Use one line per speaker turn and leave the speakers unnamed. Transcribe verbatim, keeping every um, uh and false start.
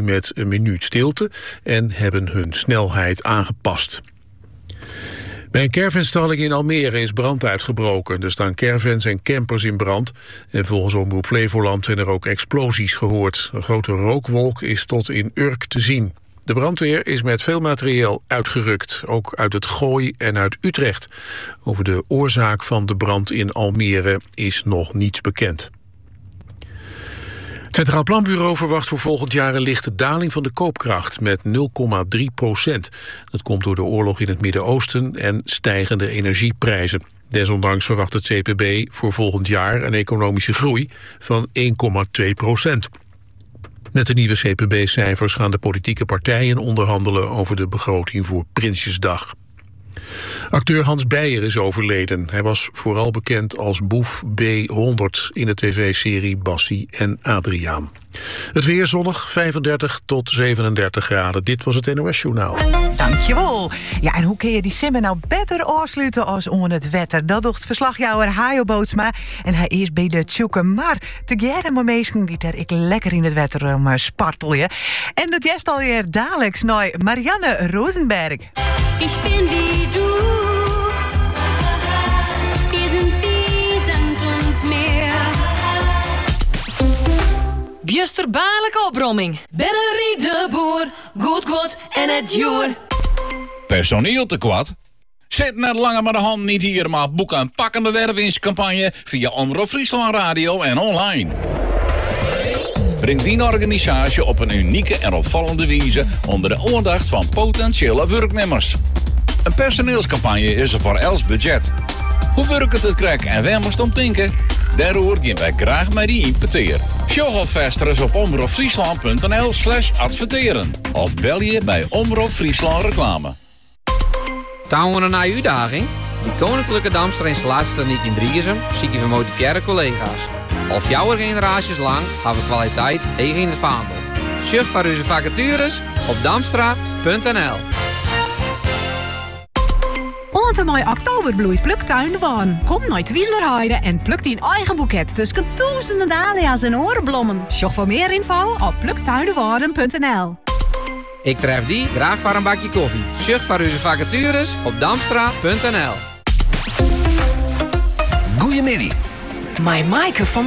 met een minuut stilte en hebben hun snelheid aangepast. Bij een caravanstalling in Almere is brand uitgebroken. Er staan caravans en campers in brand. En volgens Omroep Flevoland zijn er ook explosies gehoord. Een grote rookwolk is tot in Urk te zien. De brandweer is met veel materieel uitgerukt, ook uit het Gooi en uit Utrecht. Over de oorzaak van de brand in Almere is nog niets bekend. Het Centraal Planbureau verwacht voor volgend jaar een lichte daling van de koopkracht met nul komma drie procent. Dat komt door de oorlog in het Midden-Oosten en stijgende energieprijzen. Desondanks verwacht het C P B voor volgend jaar een economische groei van één komma twee procent. Met de nieuwe C P B-cijfers gaan de politieke partijen onderhandelen over de begroting voor Prinsjesdag. Acteur Hans Beyer is overleden. Hij was vooral bekend als boef B honderd in de tv-serie Bassie en Adriaan. Het weer zonnig, vijfendertig tot zevenendertig graden. Dit was het N O S-journaal.
Dankjewel. Ja, en hoe kun je die simmer nou beter afsluiten als onder het wetter? Dat doet verslagjouwer Hajo Bootsma. En hij is bij de tjoeken. Maar te gerden maar meesten die er ik lekker in het wetter um, spartel je. En dat jest alweer dadelijk naar Marianne Rosenberg.
Ich bin wie du, wir sind wie Sand und Meer. Bjusterbaarlijke opbromming. Bennerie de boer, goed goed en het joer.
Personeel tekort? Zet net langer maar de hand niet hier, maar boek een pakkende wervingscampagne via Omroep Friesland Radio en online. Breng die organisatie op een unieke en opvallende wijze onder de aandacht van potentiële werknemers. Een personeelscampagne is er voor els budget. Hoe werkt het krek en waar moest om denken? Daarover gaan wij graag met die impeteer. Show alvast op omroepfriesland.nl slash adverteren. Of bel je bij Omroep Friesland Reclame.
Touwen een nieuwe uitdaging? De Koninklijke Damster Installatietechniek in Driessen zie je gemotiveerde collega's. Al jouw generaties lang hebben we kwaliteit tegen in het vaandel. Surf voor onze vacatures op damstra punt n l.
Onze mooi oktoberbloeit pluktuin de Waan. Kom naar Twieslerheide en pluk die eigen boeket tussen duizenden dahlia's en orenblommen. Zoek voor meer info op pluktuindewaarden punt n l.
Ik tref die graag voor een bakje koffie. Surf voor onze vacatures op damstra punt n l.
Goeiemiddag.
Mijn Maaike van